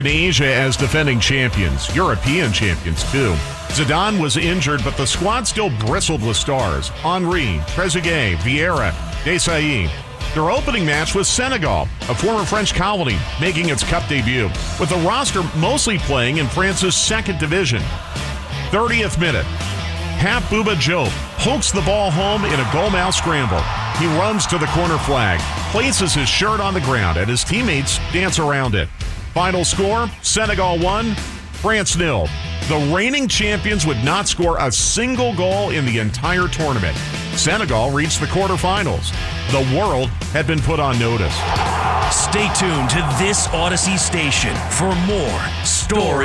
In Asia as defending champions, European champions too. Zidane was injured, but the squad still bristled with stars. Henry, Trezeguet, Vieira, Desailly. Their opening match was Senegal, a former French colony, making its cup debut, with the roster mostly playing in France's second division. 30th minute. Pape Bouba Diop pokes the ball home in a goalmouth scramble. He runs to the corner flag, places his shirt on the ground, and his teammates dance around it. Final score, Senegal 1, France 0. The reigning champions would not score a single goal in the entire tournament. Senegal reached the quarterfinals. The world had been put on notice. Stay tuned to this Odyssey station for more stories.